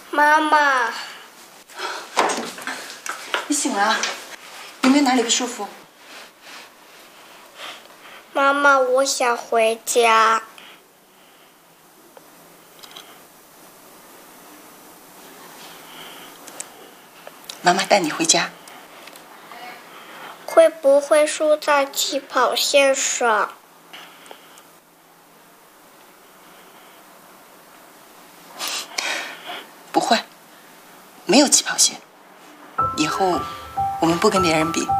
妈妈， 你醒了？有没有哪里不舒服？ 妈妈，我想回家。 妈妈带你回家。 会不会输在起跑线上？ 不会，没有起跑线。以后我们不跟别人比。